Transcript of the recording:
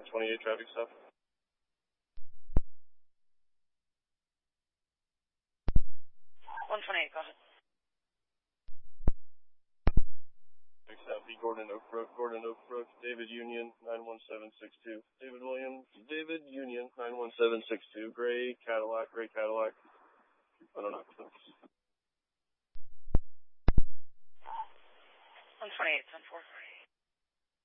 28 traffic stop. 128, go ahead. Traffic stop, B. Gordon Oak Brook, David Union, 91762. David Union, 91762. Gray Cadillac. I don't know. 128, 10-4.